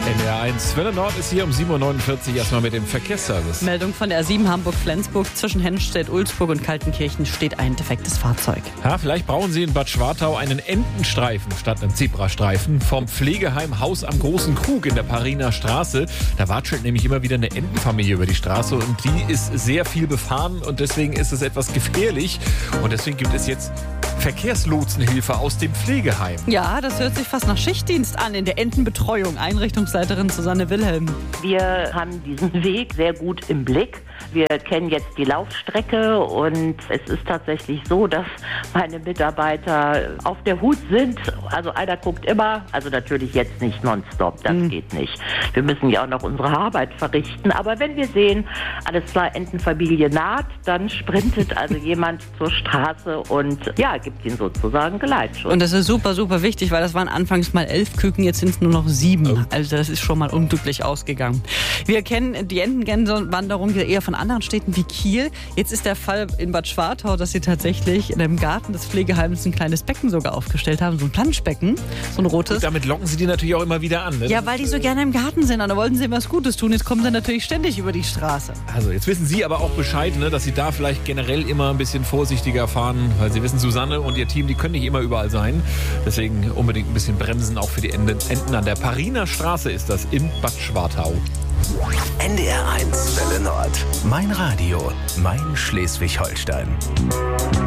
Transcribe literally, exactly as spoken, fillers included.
N D R eins Welle Nord ist hier um sieben Uhr neunundvierzig erstmal mit dem Verkehrsservice. Meldung von der R sieben Hamburg-Flensburg. Zwischen Hennstedt-Ulzburg und Kaltenkirchen steht ein defektes Fahrzeug. Ja, vielleicht brauchen Sie in Bad Schwartau einen Entenstreifen statt einem Zebrastreifen. Vom Pflegeheim Haus am Großen Krug in der Pariner Straße. Da watschelt nämlich immer wieder eine Entenfamilie über die Straße und die ist sehr viel befahren und deswegen ist es etwas gefährlich. Und deswegen gibt es jetzt Verkehrslotsenhilfe aus dem Pflegeheim. Ja, das hört sich fast nach Schichtdienst an in der Entenbetreuung. Einrichtungsleiterin Susanne Wilhelm. Wir haben diesen Weg sehr gut im Blick. Wir kennen jetzt die Laufstrecke und es ist tatsächlich so, dass meine Mitarbeiter auf der Hut sind. Also einer guckt immer, also natürlich jetzt nicht nonstop, das mhm. geht nicht. Wir müssen ja auch noch unsere Arbeit verrichten. Aber wenn wir sehen, alles klar, Entenfamilie naht, dann sprintet also jemand zur Straße und ja, gibt ihnen sozusagen Geleitschutz. Und das ist super, super wichtig, weil das waren anfangs mal elf Küken, jetzt sind es nur noch sieben. Oh. Also das ist schon mal unglücklich ausgegangen. Wir kennen die Entengänsewanderung eher von anderen Städten wie Kiel. Jetzt ist der Fall in Bad Schwartau, dass sie tatsächlich in einem Garten des Pflegeheims ein kleines Becken sogar aufgestellt haben, so ein Planschbecken, so ein rotes. Und damit locken sie die natürlich auch immer wieder an. Ne? Ja, weil die so gerne im Garten sind und da wollten sie was Gutes tun. Jetzt kommen sie natürlich ständig über die Straße. Also jetzt wissen Sie aber auch Bescheid, ne, dass Sie da vielleicht generell immer ein bisschen vorsichtiger fahren, weil Sie wissen, Susanne und ihr Team, die können nicht immer überall sein. Deswegen unbedingt ein bisschen bremsen, auch für die Enten an der Pariner Straße ist das in Bad Schwartau. N D R eins Welle Nord. Mein Radio, mein Schleswig-Holstein.